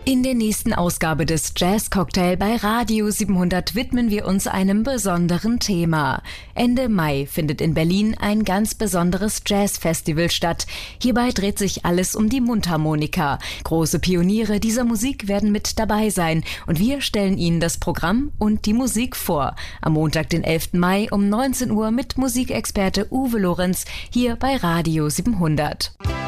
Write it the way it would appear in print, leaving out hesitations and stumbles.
In der nächsten Ausgabe des Jazz Cocktail bei Radio 700 widmen wir uns einem besonderen Thema. Ende Mai findet in Berlin ein ganz besonderes Jazzfestival statt. Hierbei dreht sich alles um die Mundharmonika. Große Pioniere dieser Musik werden mit dabei sein und wir stellen Ihnen das Programm und die Musik vor. Am Montag, den 11. Mai um 19 Uhr mit Musikexperte Uwe Lorenz hier bei Radio 700.